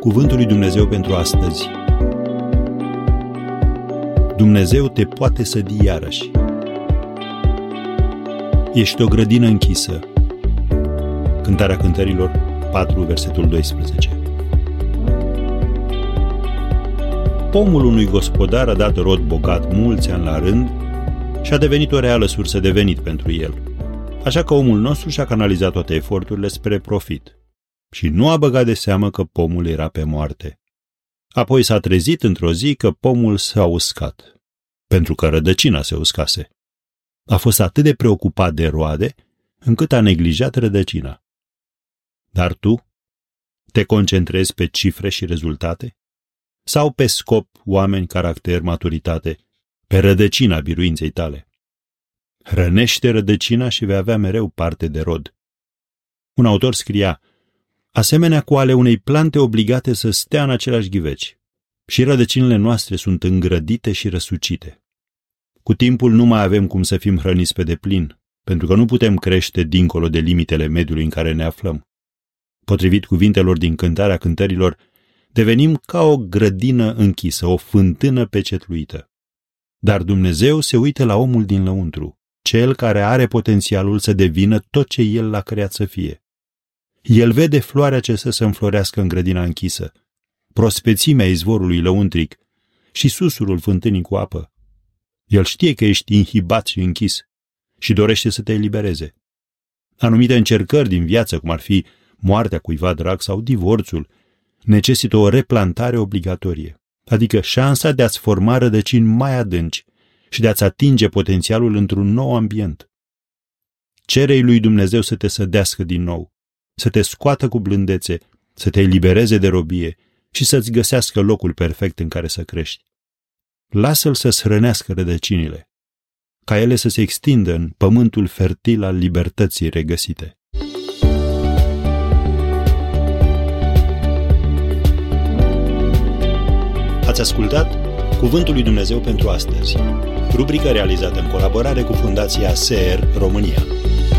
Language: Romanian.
Cuvântul lui Dumnezeu pentru astăzi. Dumnezeu te poate sădi iarăși. Ești o grădină închisă. Cântarea Cântărilor 4, versetul 12. Pomul unui gospodar a dat rod bogat mulți ani la rând și a devenit o reală sursă de venit pentru el. Așa că omul nostru și-a canalizat toate eforturile spre profit și nu a băgat de seamă că pomul era pe moarte. Apoi s-a trezit într-o zi că pomul s-a uscat, pentru că rădăcina se uscase. A fost atât de preocupat de roade, încât a neglijat rădăcina. Dar tu te concentrezi pe cifre și rezultate? Sau pe scop, oameni, caracter, maturitate, pe rădăcina biruinței tale? Hrănește rădăcina și vei avea mereu parte de rod. Un autor scria: asemenea cu ale unei plante obligate să stea în același ghiveci, și rădăcinile noastre sunt îngrădite și răsucite. Cu timpul nu mai avem cum să fim hrăniți pe deplin, pentru că nu putem crește dincolo de limitele mediului în care ne aflăm. Potrivit cuvintelor din Cântarea Cântărilor, devenim ca o grădină închisă, o fântână pecetluită. Dar Dumnezeu se uită la omul din lăuntru, cel care are potențialul să devină tot ce El l-a creat să fie. El vede floarea ce să se înflorească în grădina închisă, prospețimea izvorului lăuntric și susurul fântânii cu apă. El știe că ești inhibat și închis și dorește să te elibereze. Anumite încercări din viață, cum ar fi moartea cuiva drag sau divorțul, necesită o replantare obligatorie, adică șansa de a-ți forma rădăcini mai adânci și de a-ți atinge potențialul într-un nou ambient. Cere-i lui Dumnezeu să te sădească din nou, să te scoată cu blândețe, să te elibereze de robie și să-ți găsească locul perfect în care să crești. Lasă-l să-ți hrănească rădăcinile, ca ele să se extindă în pământul fertil al libertății regăsite. Ați ascultat Cuvântul lui Dumnezeu pentru astăzi, rubrica realizată în colaborare cu Fundația SER România.